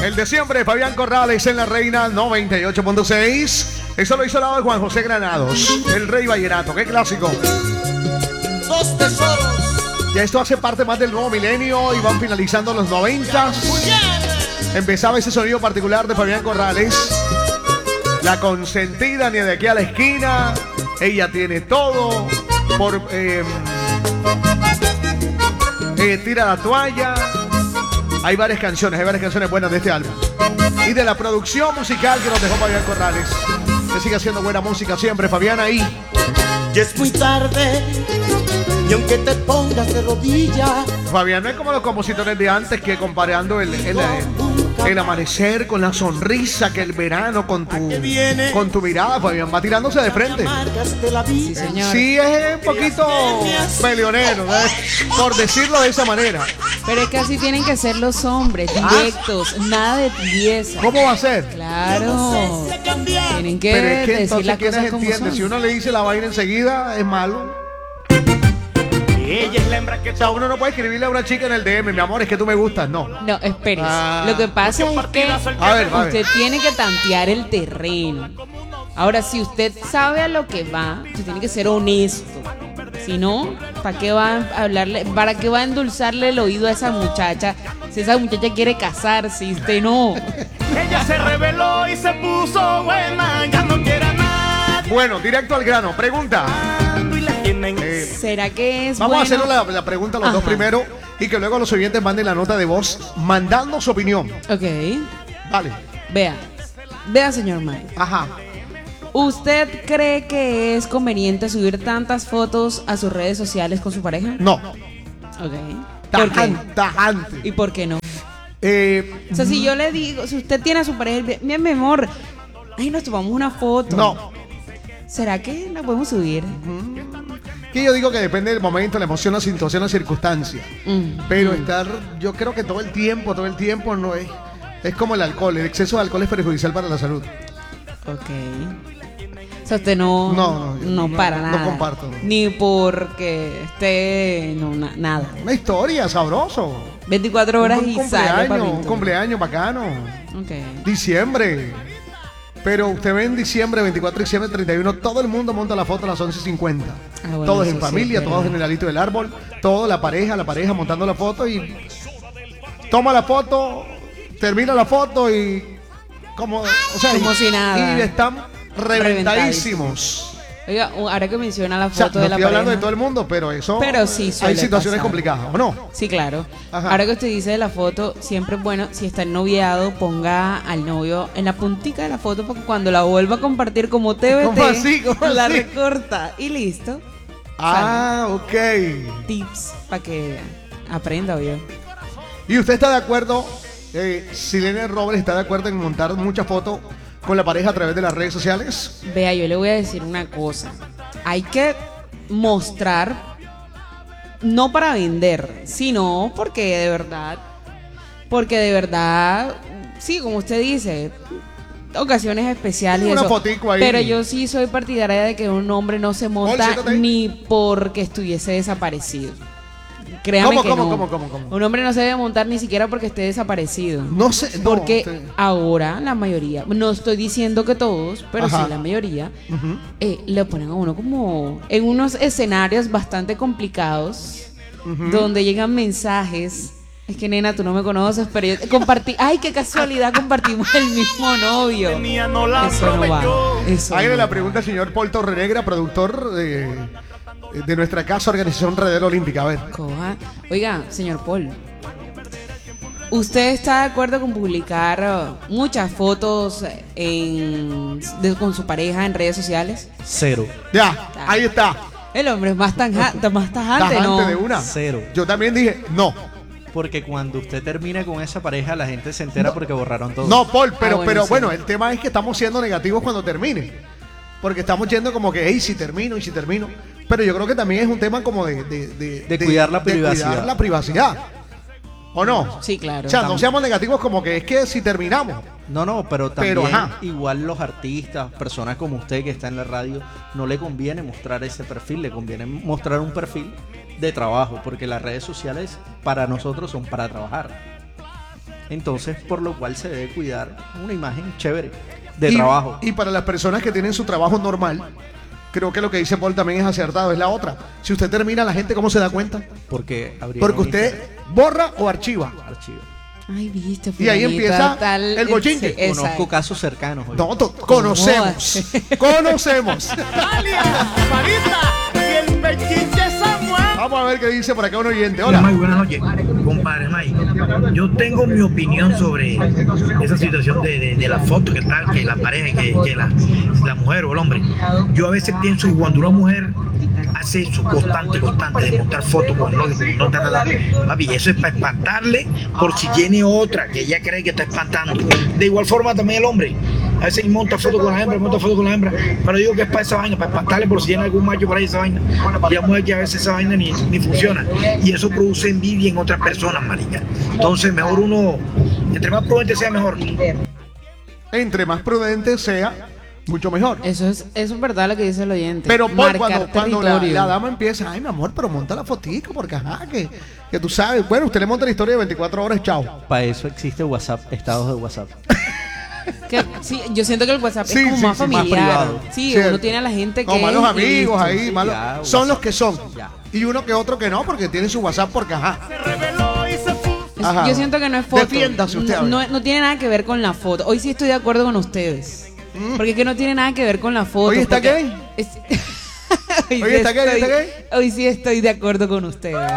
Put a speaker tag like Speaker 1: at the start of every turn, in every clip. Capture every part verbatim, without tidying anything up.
Speaker 1: El de siempre, Fabián Corrales en La Reina noventa y ocho punto seis. Eso lo hizo al lado de Juan José Granados, el Rey Vallenato. ¡Qué clásico!
Speaker 2: Dos tesoros.
Speaker 1: Ya esto hace parte más del nuevo milenio y van finalizando los noventas. Empezaba ese sonido particular de Fabián Corrales. La consentida, ni de aquí a la esquina. Ella tiene todo. Por eh, eh, tira la toalla. Hay varias canciones, hay varias canciones buenas de este álbum. Y de la producción musical que nos dejó Fabián Corrales. Que sigue haciendo buena música siempre, Fabián, ahí.
Speaker 2: Ya es muy tarde, y aunque te pongas de rodillas,
Speaker 1: Fabián no es como los compositores de antes que comparando el, el, el, el amanecer con la sonrisa, que el verano con tu, con tu mirada. Fabián va tirándose de frente.
Speaker 3: Sí, señor.
Speaker 1: Sí, es un poquito peleonero, ¿eh? Por decirlo de esa manera.
Speaker 3: Pero es que así tienen que ser los hombres, directos, ¿Ah? Nada de tibieza.
Speaker 1: ¿Cómo va a ser?
Speaker 3: Claro. Tienen que,
Speaker 1: Pero es que
Speaker 3: decir
Speaker 1: entonces,
Speaker 3: las
Speaker 1: ¿quiénes
Speaker 3: cosas como
Speaker 1: entienden?
Speaker 3: son.
Speaker 1: Si uno le dice la vaina enseguida, es malo.
Speaker 2: ella es la hembra que
Speaker 1: O sea, uno no puede escribirle a una chica en el D M, mi amor, es que tú me gustas, no.
Speaker 3: No, espérese.
Speaker 1: Ah.
Speaker 3: Lo que pasa es que
Speaker 1: A ver, a ver.
Speaker 3: usted tiene que tantear el terreno. Ahora, si usted sabe a lo que va, usted tiene que ser honesto. Si no, ¿para qué va a hablarle? ¿Para qué va a endulzarle el oído a esa muchacha? Si esa muchacha quiere casarse y usted no.
Speaker 2: ella se rebeló y se puso buena, ya no quiere a nadie.
Speaker 1: Bueno, directo al grano. Pregunta.
Speaker 2: Y la tienen.
Speaker 1: Eh,
Speaker 3: ¿Será que es
Speaker 1: vamos
Speaker 3: bueno?
Speaker 1: a hacerle la, la pregunta a los
Speaker 3: Ajá.
Speaker 1: dos primero y que luego los oyentes manden la nota de voz mandando su opinión.
Speaker 3: Ok.
Speaker 1: Vale.
Speaker 3: Vea. Vea, señor Mike.
Speaker 1: Ajá.
Speaker 3: ¿Usted cree que es conveniente subir tantas fotos a sus redes sociales con su pareja?
Speaker 1: No.
Speaker 3: Ok. ¿Por qué?
Speaker 1: Tajante. Tajante.
Speaker 3: ¿Y por qué no?
Speaker 1: Eh,
Speaker 3: O sea, si yo le digo, si usted tiene a su pareja, mi mi amor, ay, nos tomamos una foto.
Speaker 1: no.
Speaker 3: ¿Será que la podemos subir?
Speaker 1: Que yo digo que depende del momento, la emoción, la situación, la circunstancia.
Speaker 3: Mm.
Speaker 1: Pero estar, yo creo que todo el tiempo, todo el tiempo no es. Es como el alcohol. El exceso de alcohol es perjudicial para la salud.
Speaker 3: Ok. O sea, usted no,
Speaker 1: No, no,
Speaker 3: no
Speaker 1: no,
Speaker 3: para
Speaker 1: no
Speaker 3: nada.
Speaker 1: comparto.
Speaker 3: Ni porque esté, no, na- nada.
Speaker 1: Una historia, sabroso.
Speaker 3: veinticuatro horas
Speaker 1: un
Speaker 3: y sale
Speaker 1: cumpleaños,
Speaker 3: para
Speaker 1: un cumpleaños bacano.
Speaker 3: Ok.
Speaker 1: Diciembre. Pero usted ve en diciembre, veinticuatro de diciembre, treinta y uno, todo el mundo monta la foto a las once cincuenta.
Speaker 3: Ah, bueno,
Speaker 1: todos
Speaker 3: eso
Speaker 1: en
Speaker 3: sí,
Speaker 1: familia,
Speaker 3: es
Speaker 1: todos
Speaker 3: verdad.
Speaker 1: en el alito del árbol, toda la pareja, la pareja montando la foto y toma la foto, termina la foto y como, o sea,
Speaker 3: Como
Speaker 1: y,
Speaker 3: si nada.
Speaker 1: y están reventadísimos.
Speaker 3: Oiga, ahora que menciona la
Speaker 1: O sea,
Speaker 3: foto
Speaker 1: no
Speaker 3: de la
Speaker 1: estoy hablando de
Speaker 3: pareja.
Speaker 1: todo el mundo, pero eso
Speaker 3: Pero sí
Speaker 1: hay
Speaker 3: suele
Speaker 1: situaciones
Speaker 3: pasar.
Speaker 1: complicadas, ¿o no?
Speaker 3: Sí, claro.
Speaker 1: Ajá.
Speaker 3: Ahora que usted dice de la foto, siempre es bueno, si está noviado, ponga al novio en la puntica de la foto, porque cuando la vuelva a compartir como T V T,
Speaker 1: ¿Cómo así? ¿Cómo
Speaker 3: la
Speaker 1: así?
Speaker 3: recorta y listo.
Speaker 1: Ah, ok.
Speaker 3: Tips para que aprenda, obvio.
Speaker 1: ¿Y usted está de acuerdo, eh, Silene Robles está de acuerdo en montar muchas fotos con la pareja a través de las redes sociales?
Speaker 3: Vea, yo le voy a decir una cosa. Hay que mostrar, no para vender, sino porque de verdad, porque de verdad, sí, como usted dice, ocasiones especiales y
Speaker 1: Una
Speaker 3: eso.
Speaker 1: fotico ahí.
Speaker 3: Pero yo sí soy partidaria de que un hombre no se monta
Speaker 1: siéntate ahí.
Speaker 3: ni porque estuviese desaparecido. Créame
Speaker 1: ¿Cómo,
Speaker 3: que
Speaker 1: cómo,
Speaker 3: no.
Speaker 1: cómo, cómo, cómo?
Speaker 3: Un hombre no se debe montar ni siquiera porque esté desaparecido.
Speaker 1: No sé, no,
Speaker 3: Porque
Speaker 1: usted-
Speaker 3: ahora la mayoría, no estoy diciendo que todos, pero
Speaker 1: Ajá.
Speaker 3: sí la mayoría,
Speaker 1: Ujú.
Speaker 3: eh, le ponen a uno como en unos escenarios bastante complicados,
Speaker 1: Ujú.
Speaker 3: donde llegan mensajes. Es que, nena, tú no me conoces, pero yo compartí. ¡Ay, qué casualidad! Compartimos el mismo novio.
Speaker 2: Tenía, no la
Speaker 3: Eso no va.
Speaker 2: aprovechó.
Speaker 3: Eso
Speaker 1: Hágale
Speaker 3: no
Speaker 1: la
Speaker 3: va.
Speaker 1: pregunta al señor Paul Torrenegra, productor de, de nuestra casa Organización Redera Olímpica. A ver.
Speaker 3: Coja. Oiga, señor Paul, ¿usted está de acuerdo con publicar uh, muchas fotos en, de- con su pareja en redes sociales?
Speaker 4: Cero.
Speaker 1: Ya, ahí está.
Speaker 3: El hombre es más, tanja, más tajante,
Speaker 1: Tajante
Speaker 3: ¿no?
Speaker 1: de una.
Speaker 4: Cero.
Speaker 1: Yo también dije, no.
Speaker 4: Porque cuando usted termine con esa pareja, la gente se entera porque borraron todo.
Speaker 1: No, Paul, pero,
Speaker 3: Ah, bueno,
Speaker 1: pero
Speaker 3: sí.
Speaker 1: bueno, el tema es que estamos siendo negativos cuando termine. Porque estamos yendo como que, hey, si termino y si termino. Pero yo creo que también es un tema como de... De, de,
Speaker 4: De cuidar la
Speaker 1: de
Speaker 4: privacidad.
Speaker 1: cuidar la privacidad. ¿O no?
Speaker 3: Sí, claro.
Speaker 1: O sea, no seamos negativos como que es que si terminamos.
Speaker 4: No, no, pero también
Speaker 1: Pero, ajá.
Speaker 4: igual los artistas, personas como usted que está en la radio, no le conviene mostrar ese perfil, le conviene mostrar un perfil de trabajo, porque las redes sociales para nosotros son para trabajar. Entonces, por lo cual se debe cuidar una imagen chévere de
Speaker 1: y,
Speaker 4: trabajo.
Speaker 1: Y para las personas que tienen su trabajo normal, creo que lo que dice Paul también es acertado, es la otra. Si usted termina, la gente, ¿cómo se da cuenta?
Speaker 4: Porque,
Speaker 1: Porque usted borra o archiva.
Speaker 4: Archiva.
Speaker 3: Ay, viste,
Speaker 1: Y ahí empieza
Speaker 3: tal,
Speaker 1: el bochinche.
Speaker 3: sí,
Speaker 4: Conozco
Speaker 3: exacto.
Speaker 4: casos cercanos. oye.
Speaker 1: No, to- conocemos. Conocemos. Vamos a ver qué dice por acá un oyente.
Speaker 5: Hola,
Speaker 1: Hola.
Speaker 5: May, buenas noches, compadre May. Yo tengo mi opinión sobre esa situación de, de, de la foto, que tal, que la pareja, que, que la, la mujer o el hombre. Yo a veces pienso que cuando una mujer hace eso constante, constante, de montar fotos con lo que no está nada, papi, eso es para espantarle por si tiene otra que ella cree que está espantando. De igual forma también el hombre. A veces monta fotos con la hembra, monta fotos con la hembra, pero digo que es para esa vaina, para espantarle por si tiene algún macho por ahí esa vaina. Y la mujer que a veces esa vaina ni, ni funciona. Y eso produce envidia en otras personas, marica. Entonces mejor uno, entre más prudente sea mejor.
Speaker 1: Entre más prudente sea, mucho mejor.
Speaker 3: Eso es, eso es verdad lo que dice el oyente.
Speaker 1: Pero Paul,
Speaker 3: Marcar
Speaker 1: cuando, cuando la,
Speaker 3: territorio.
Speaker 1: la dama empieza, ay, mi amor, pero monta la fotico, porque ajá, que, que tú sabes. Bueno, usted le monta la historia de veinticuatro horas, chao.
Speaker 4: Para eso existe WhatsApp, estados de WhatsApp.
Speaker 3: Que, sí, yo siento que el WhatsApp
Speaker 1: Sí,
Speaker 3: es como
Speaker 1: sí,
Speaker 3: más
Speaker 1: sí, más
Speaker 3: familiar.
Speaker 4: privado.
Speaker 3: Sí,
Speaker 1: Cierto.
Speaker 3: uno tiene a la gente que.
Speaker 1: O malos
Speaker 3: es-
Speaker 1: amigos ahí,
Speaker 4: sí,
Speaker 1: malos.
Speaker 4: ya,
Speaker 1: son
Speaker 4: WhatsApp.
Speaker 1: los que son.
Speaker 4: Ya.
Speaker 1: Y uno que otro que no, porque tiene su WhatsApp, porque ajá.
Speaker 3: Es-
Speaker 1: Ajá.
Speaker 3: Yo siento que no es foto.
Speaker 1: Defiéndase usted, a
Speaker 3: no,
Speaker 1: ver.
Speaker 3: no, no tiene nada que ver con la foto. Hoy sí estoy de acuerdo con ustedes. Porque es que no tiene nada que ver con la foto.
Speaker 1: ¿Hoy está
Speaker 3: porque
Speaker 1: gay?
Speaker 3: es- hoy,
Speaker 1: ¿Hoy
Speaker 3: sí
Speaker 1: está gay? ¿Hoy
Speaker 3: estoy,
Speaker 1: está gay?
Speaker 3: hoy sí estoy de acuerdo con ustedes.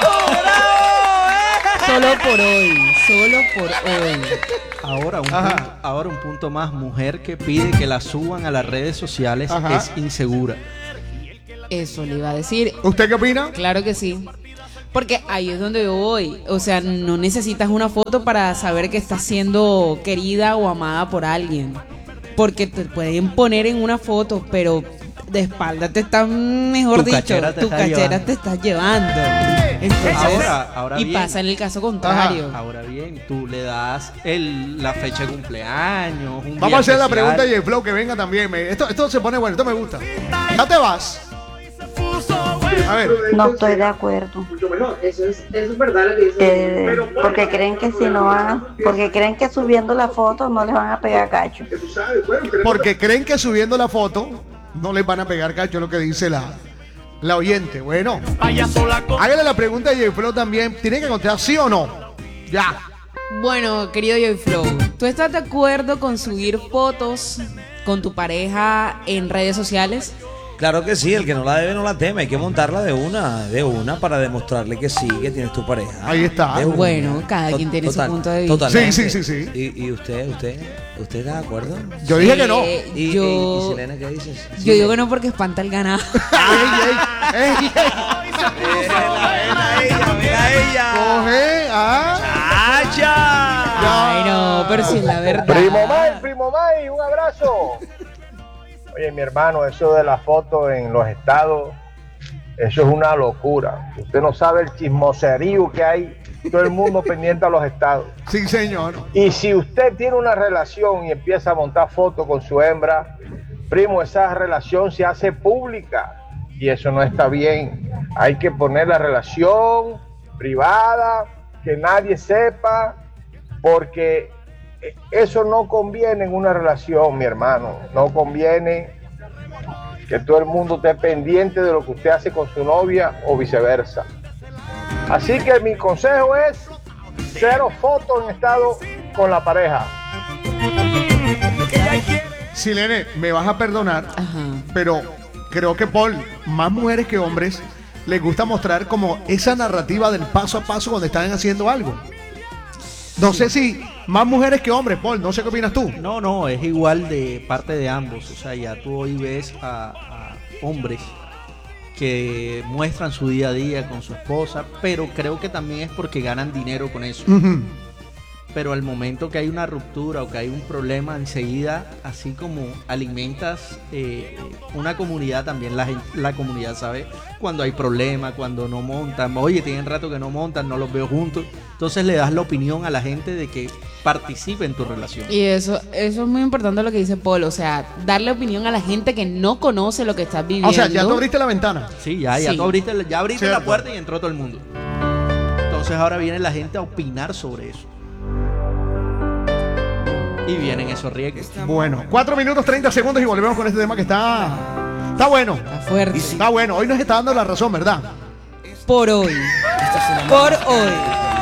Speaker 3: Solo por hoy. Solo por hoy.
Speaker 4: Ahora un,
Speaker 1: Ajá.
Speaker 4: punto, ahora un punto más, mujer que pide que la suban a las redes sociales
Speaker 1: Ajá.
Speaker 4: es insegura.
Speaker 3: Eso le iba a decir.
Speaker 1: ¿Usted qué opina?
Speaker 3: Claro que sí. Porque ahí es donde yo voy. O sea, no necesitas una foto para saber que estás siendo querida o amada por alguien. Porque te pueden poner en una foto, pero de espalda te están, mejor
Speaker 4: Tu
Speaker 3: dicho,
Speaker 4: cachera te
Speaker 3: tu
Speaker 4: está
Speaker 3: cachera
Speaker 4: llevando.
Speaker 3: te estás llevando. Entonces,
Speaker 4: Ahora- ahora
Speaker 3: y
Speaker 4: bien.
Speaker 3: pasa en el caso contrario.
Speaker 4: Ahora bien, tú le das el, la fecha de cumpleaños. Un
Speaker 1: Vamos
Speaker 4: día
Speaker 1: a hacer la
Speaker 4: especial.
Speaker 1: pregunta y el flow que venga también. Me- esto, esto se pone bueno, esto me gusta. Ya te vas. A ver.
Speaker 6: No estoy de acuerdo.
Speaker 3: Eso es, eso es verdad lo que dice.
Speaker 6: Que- porque creen que si no van, porque creen que subiendo la foto no les van a pegar cacho.
Speaker 1: Porque creen que subiendo la foto no les van a pegar cacho, es lo que dice la, la oyente. Bueno, hágale la pregunta a J Flow también. ¿Tiene que contestar sí o no? Ya.
Speaker 3: Bueno, querido Joy Flow, ¿tú estás de acuerdo con subir fotos con tu pareja en redes sociales?
Speaker 7: Claro que sí, el que no la debe no la teme, hay que montarla de una, de una para demostrarle que sí, que tienes tu pareja.
Speaker 1: Ahí está.
Speaker 7: De una.
Speaker 3: Bueno, cada quien tiene su punto de vista.
Speaker 7: Totalmente.
Speaker 1: Sí, sí, sí, sí.
Speaker 7: ¿Y, y usted, usted, usted está de acuerdo?
Speaker 1: Yo dije que no.
Speaker 3: Eh,
Speaker 7: ¿Y,
Speaker 3: yo,
Speaker 7: y, y Selena qué dices?
Speaker 3: yo digo que no porque espanta el ganado.
Speaker 1: Ey, ey, ey, ey.
Speaker 7: Mira ella, mira ella.
Speaker 1: Coge, ah.
Speaker 7: ¡Chacha!
Speaker 3: Ay, no, pero si es la verdad.
Speaker 8: Primo May, primo May, un abrazo. Oye, mi hermano, eso de la foto en los estados, eso es una locura. Usted no sabe el chismoserío que hay, todo el mundo pendiente a los estados.
Speaker 1: Sí, señor.
Speaker 8: Y si usted tiene una relación y empieza a montar fotos con su hembra, primo, esa relación se hace pública y eso no está bien. Hay que poner la relación privada, que nadie sepa, porque eso no conviene en una relación, mi hermano. No conviene que todo el mundo esté pendiente de lo que usted hace con su novia o viceversa. Así que mi consejo es cero fotos en estado con la pareja.
Speaker 1: Silene, me vas a perdonar,
Speaker 3: Ajá.
Speaker 1: pero creo que Paul, más mujeres que hombres, les gusta mostrar como esa narrativa del paso a paso cuando están haciendo algo. No sé si más mujeres que hombres, Paul, no sé qué opinas tú.
Speaker 4: No, no, es igual de parte de ambos. O sea, ya tú hoy ves a, a hombres que muestran su día a día con su esposa, pero creo que también es porque ganan dinero con eso.
Speaker 1: Ujú.
Speaker 4: Pero al momento que hay una ruptura o que hay un problema, enseguida, así como alimentas eh, una comunidad, también la, gen- la comunidad sabe cuando hay problema, cuando no montan. Oye, tienen rato que no montan, no los veo juntos. Entonces le das la opinión a la gente de que participe en tu relación.
Speaker 3: Y eso, eso es muy importante lo que dice Paul. O sea, darle opinión a la gente que no conoce lo que estás viviendo.
Speaker 1: O sea, ya tú abriste la ventana.
Speaker 4: Sí, ya, ya
Speaker 3: Sí.
Speaker 4: tú abriste, ya abriste la
Speaker 1: Cierto.
Speaker 4: puerta y entró todo el mundo. Entonces ahora viene la gente a opinar sobre eso. y vienen esos riesgos.
Speaker 1: Bueno, cuatro minutos treinta segundos y volvemos con este tema que está, está bueno.
Speaker 3: Está fuerte.
Speaker 1: Está bueno. Hoy nos está dando la razón, ¿verdad?
Speaker 3: Por hoy. Por hoy.